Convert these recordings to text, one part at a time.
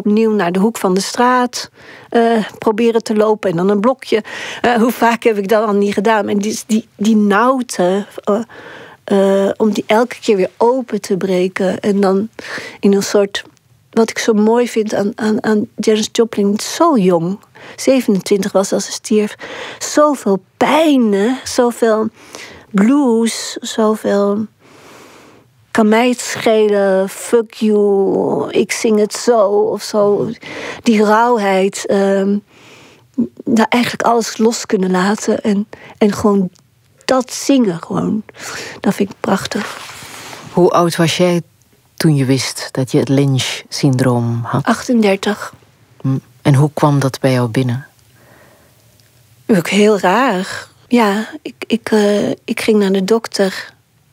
opnieuw naar de hoek van de straat proberen te lopen. En dan een blokje. Hoe vaak heb ik dat al niet gedaan? En die nauwte, om die elke keer weer open te breken. En dan in een soort... Wat ik zo mooi vind aan Janis Joplin, zo jong. 27 was als ze stierf. Zoveel pijn, zoveel blues, zoveel... Kan mij het schelen, fuck you, ik zing het zo of zo. Die rauwheid, eigenlijk alles los kunnen laten en gewoon dat zingen gewoon. Dat vind ik prachtig. Hoe oud was jij toen je wist dat je het Lynch-syndroom had? 38. En hoe kwam dat bij jou binnen? Ook heel raar. Ja, ik ging naar de dokter.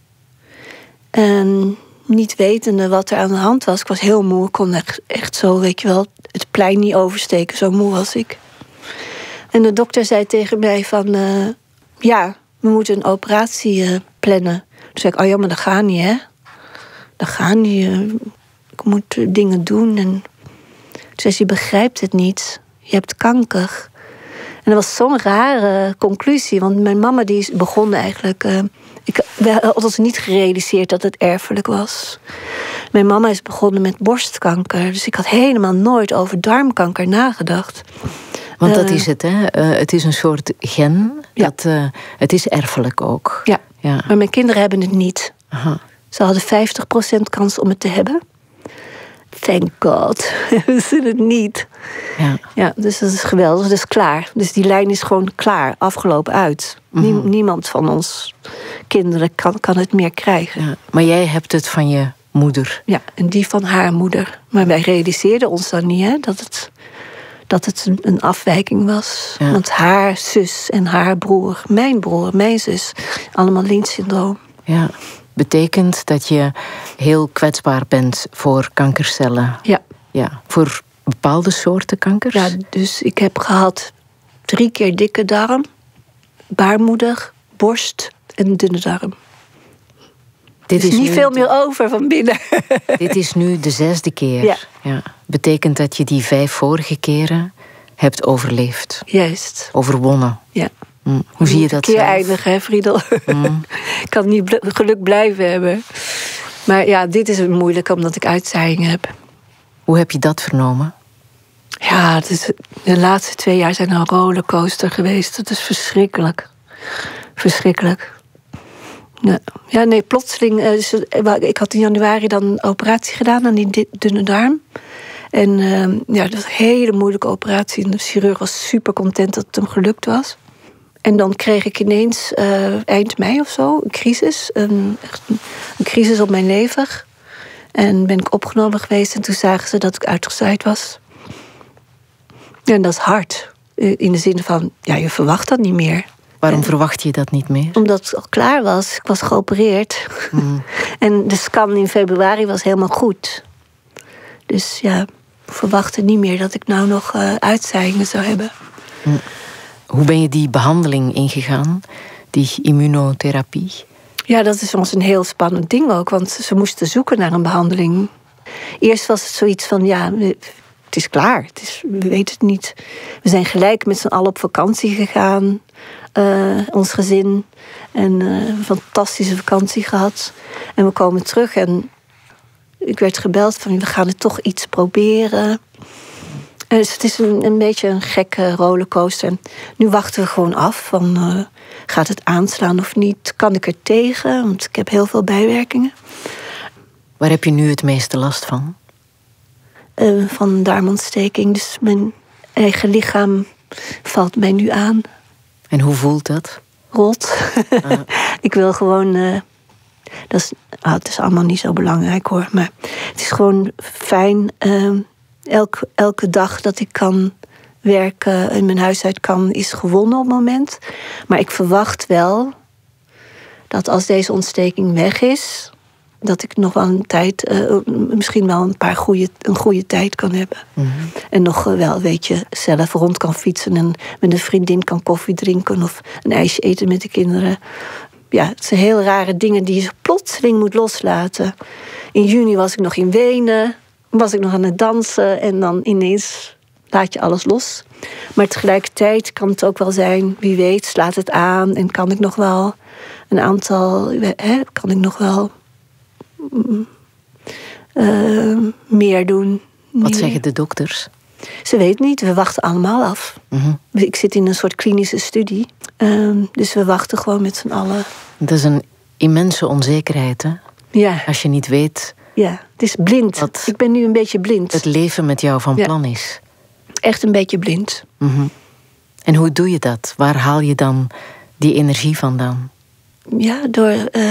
En niet wetende wat er aan de hand was. Ik was heel moe. Ik kon echt zo, weet je wel, het plein niet oversteken. Zo moe was ik. En de dokter zei tegen mij van... ja, we moeten een operatie plannen. Toen zei ik, oh ja, maar dat gaat niet, hè? Dat gaat niet. Ik moet dingen doen. En toen zei ze, je begrijpt het niet. Je hebt kanker. En dat was zo'n rare conclusie. Want mijn mama die begon eigenlijk... we hadden ons niet gerealiseerd dat het erfelijk was. Mijn mama is begonnen met borstkanker. Dus ik had helemaal nooit over darmkanker nagedacht. Want dat is het, hè? Het is een soort gen. Ja. Het is erfelijk ook. Ja, ja, maar mijn kinderen hebben het niet. Aha. Ze hadden 50% kans om het te hebben. Thank God. Hebben ze het niet. Ja. Ja, dus dat is geweldig. Dat is klaar. Dus die lijn is gewoon klaar. Afgelopen uit. Niemand van ons kinderen kan het meer krijgen. Ja, maar jij hebt het van je moeder. Ja, en die van haar moeder. Maar wij realiseerden ons dan niet, hè, dat het een afwijking was. Ja. Want haar zus en haar broer, mijn zus, allemaal Lynch-syndroom. Ja, betekent dat je heel kwetsbaar bent voor kankercellen. Ja. Ja, voor bepaalde soorten kankers? Ja, dus ik heb gehad 3 keer dikke darm, baarmoeder, borst en dunne darm. Dit is niet veel meer over van binnen. Dit is nu de 6e keer. Ja. Ja. Betekent dat je die 5 vorige keren hebt overleefd. Juist. Overwonnen. Ja. Hoe zie je dat zelf? Een keer zelf? eindigen, hè, Friedel. Ik kan niet geluk blijven hebben. Maar ja, dit is moeilijk omdat ik uitzaaiingen heb. Hoe heb je dat vernomen? Ja, de laatste 2 jaar zijn een rollercoaster geweest. Dat is verschrikkelijk. Verschrikkelijk. Ja, nee, plotseling... ik had in januari dan een operatie gedaan aan die dunne darm. En ja, dat was een hele moeilijke operatie. En de chirurg was super content dat het hem gelukt was. En dan kreeg ik ineens eind mei of zo een crisis. Een crisis op mijn lever. En ben ik opgenomen geweest. En toen zagen ze dat ik uitgezaaid was. En dat is hard. In de zin van, ja, je verwacht dat niet meer. Waarom verwacht je dat niet meer? Omdat het al klaar was. Ik was geopereerd. En de scan in februari was helemaal goed. Dus ja, ik verwachtte niet meer dat ik nou nog uitzaaiingen zou hebben. Hoe ben je die behandeling ingegaan? Die immunotherapie? Ja, dat is ons een heel spannend ding ook. Want ze moesten zoeken naar een behandeling. Eerst was het zoiets van, ja, het is klaar. We weten het niet. We zijn gelijk met z'n allen op vakantie gegaan. Ons gezin. En een fantastische vakantie gehad. En we komen terug en ik werd gebeld van, we gaan het toch iets proberen. En dus het is een beetje een gekke rollercoaster. En nu wachten we gewoon af van, gaat het aanslaan of niet? Kan ik er tegen? Want ik heb heel veel bijwerkingen. Waar heb je nu het meeste last van? Van darmontsteking. Dus mijn eigen lichaam valt mij nu aan. En hoe voelt dat? Rot. Ik wil gewoon... het is allemaal niet zo belangrijk hoor. Maar het is gewoon fijn. Elke dag dat ik kan werken en mijn huis uit kan, is gewonnen op het moment. Maar ik verwacht wel dat als deze ontsteking weg is, dat ik nog wel een tijd, misschien wel een goede tijd kan hebben. En nog wel, weet je, zelf rond kan fietsen en met een vriendin kan koffie drinken of een ijsje eten met de kinderen. Ja, het zijn heel rare dingen die je plotseling moet loslaten. In juni was ik nog in Wenen. was ik nog aan het dansen en dan ineens laat je alles los. Maar tegelijkertijd kan het ook wel zijn, wie weet, slaat het aan en kan ik nog wel een aantal, kan ik nog wel meer doen. Wat zeggen de dokters? Ze weten niet, we wachten allemaal af. Mm-hmm. Ik zit in een soort klinische studie. Dus we wachten gewoon met z'n allen. Dat is een immense onzekerheid, hè? Ja. Als je niet weet... Ja, het is blind. Ik ben nu een beetje blind. Het leven met jou van plan is. Echt een beetje blind. Mm-hmm. En hoe doe je dat? Waar haal je dan die energie vandaan? Ja, door...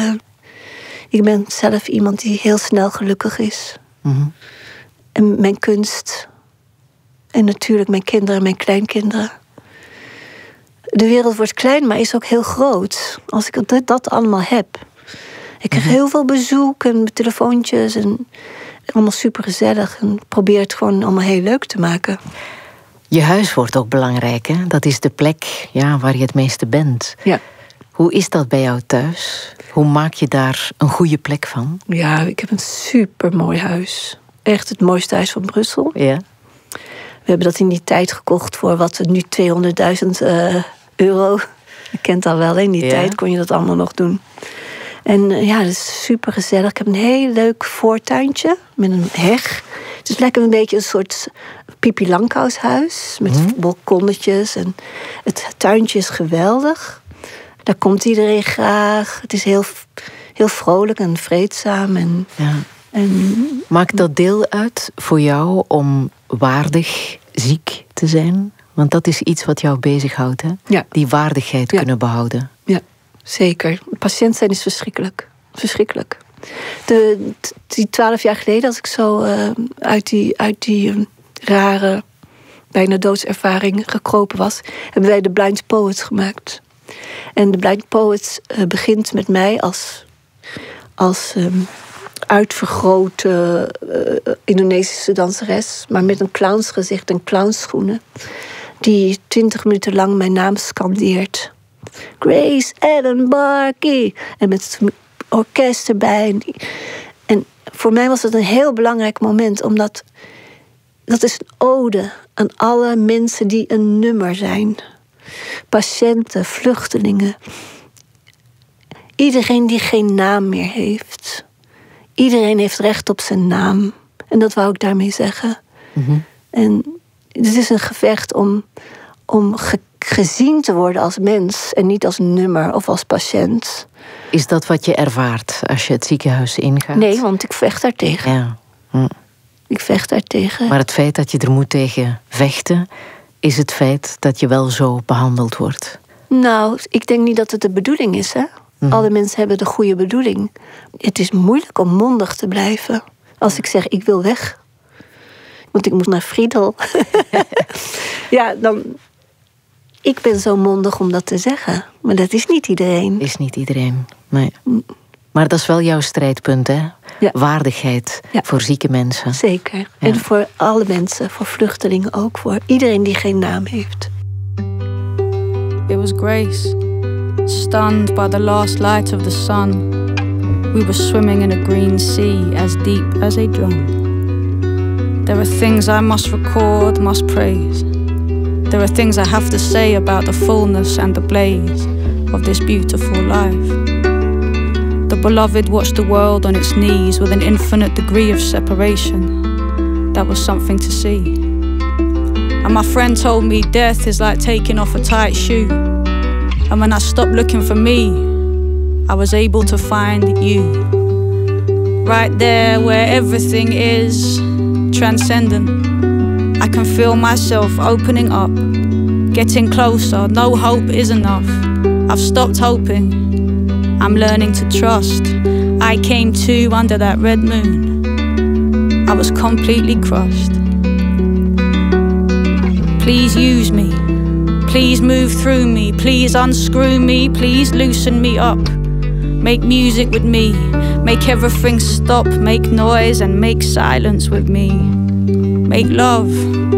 ik ben zelf iemand die heel snel gelukkig is. Mm-hmm. En mijn kunst... En natuurlijk mijn kinderen en mijn kleinkinderen. De wereld wordt klein, maar is ook heel groot. Als ik dat allemaal heb. Ik krijg heel veel bezoek en telefoontjes. En allemaal supergezellig. En probeer het gewoon allemaal heel leuk te maken. Je huis wordt ook belangrijk, hè? Dat is de plek waar je het meeste bent. Ja. Hoe is dat bij jou thuis? Hoe maak je daar een goede plek van? Ja, ik heb een supermooi huis. Echt het mooiste huis van Brussel. Ja. We hebben dat in die tijd gekocht voor wat nu €200.000. Je kent dat wel, in die tijd kon je dat allemaal nog doen. En dat is super gezellig. Ik heb een heel leuk voortuintje met een heg. Het is lekker een beetje een soort Pipi Langkous-huis met balkonnetjes. En het tuintje is geweldig. Daar komt iedereen graag. Het is heel, heel vrolijk en vreedzaam. Maakt dat deel uit voor jou om waardig ziek te zijn? Want dat is iets wat jou bezighoudt, hè? Ja. Die waardigheid kunnen behouden. Ja, zeker. Patiënt zijn is verschrikkelijk. Verschrikkelijk. Die 12 jaar geleden, als ik zo uit die rare, bijna doodservaring gekropen was, hebben wij de Blind Poets gemaakt. En de Blind Poets begint met mij als uitvergrote Indonesische danseres, maar met een clownsgezicht en clownsschoenen, die 20 minuten lang mijn naam scandeert. Grace Ellen Barkey. En met het orkest erbij. En voor mij was het een heel belangrijk moment, omdat dat is een ode aan alle mensen die een nummer zijn. Patiënten, vluchtelingen. Iedereen die geen naam meer heeft. Iedereen heeft recht op zijn naam. En dat wou ik daarmee zeggen. Mm-hmm. En het is een gevecht om gezien te worden als mens en niet als nummer of als patiënt. Is dat wat je ervaart als je het ziekenhuis ingaat? Nee, want ik vecht daartegen. Ja. Ik vecht daartegen. Maar het feit dat je er moet tegen vechten, is het feit dat je wel zo behandeld wordt? Nou, ik denk niet dat het de bedoeling is, hè? Alle mensen hebben de goede bedoeling. Het is moeilijk om mondig te blijven. Als ik zeg, ik wil weg. Want ik moet naar Friedel. Dan... Ik ben zo mondig om dat te zeggen. Maar dat is niet iedereen. Is niet iedereen, nee. Maar dat is wel jouw strijdpunt, hè? Ja. Waardigheid voor zieke mensen. Zeker. Ja. En voor alle mensen, voor vluchtelingen ook. Voor iedereen die geen naam heeft. It was Grace, stunned by the last light of the sun. We were swimming in a green sea as deep as a drum. There are things I must record, must praise. There are things I have to say about the fullness and the blaze of this beautiful life. The beloved watched the world on its knees with an infinite degree of separation. That was something to see. And my friend told me death is like taking off a tight shoe. And when I stopped looking for me, I was able to find you. Right there where everything is transcendent. I can feel myself opening up, getting closer. No hope is enough. I've stopped hoping. I'm learning to trust. I came to under that red moon. I was completely crushed. Please use me. Please move through me. Please unscrew me. Please loosen me up. Make music with me. Make everything stop. Make noise and make silence with me. Make love.